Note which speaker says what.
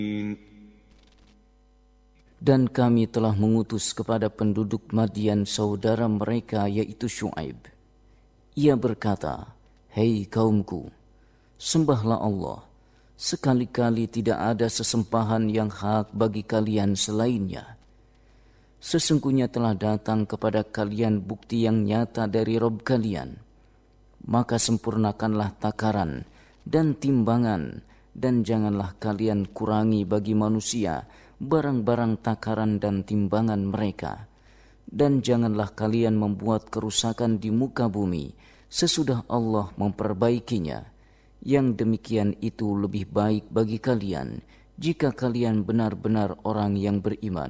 Speaker 1: Dan kami telah mengutus kepada penduduk Madian saudara mereka yaitu Syuaib. Ia berkata, "Hei kaumku, sembahlah Allah. Sekali-kali tidak ada sesembahan yang hak bagi kalian selainnya. Sesungguhnya telah datang kepada kalian bukti yang nyata dari Rabb kalian. Maka sempurnakanlah takaran dan timbangan, dan janganlah kalian kurangi bagi manusia barang-barang takaran dan timbangan mereka. Dan janganlah kalian membuat kerusakan di muka bumi sesudah Allah memperbaikinya. Yang demikian itu lebih baik bagi kalian jika kalian benar-benar orang yang beriman."